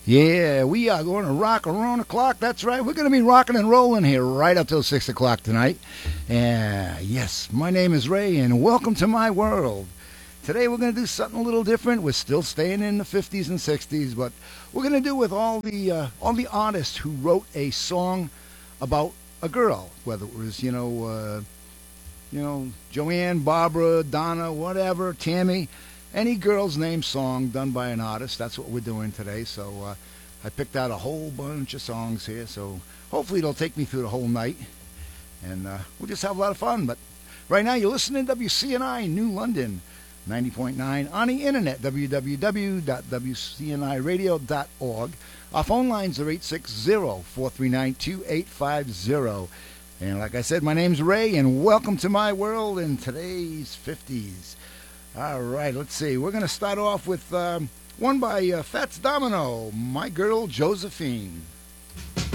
Yeah, we are going to rock around the clock. That's right. We're going to be rocking and rolling here right up till 6 o'clock tonight. Yes, my name is Ray, and welcome to my world. Today we're going to do something a little different. We're still staying in the 50s and 60s, but we're going to do with all the artists who wrote a song about a girl, whether it was, Joanne, Barbara, Donna, whatever, Tammy. Any girl's name song done by an artist. That's what we're doing today. So I picked out a whole bunch of songs here. So hopefully it'll take me through the whole night. And we'll just have a lot of fun. But right now you're listening to WCNI New London 90.9 on the internet, www.wcniradio.org. Our phone lines are 860-439-2850. And like I said, my name's Ray, and welcome to my world in today's 50s. All right, let's see. We're going to start off with one by Fats Domino, My Girl Josephine.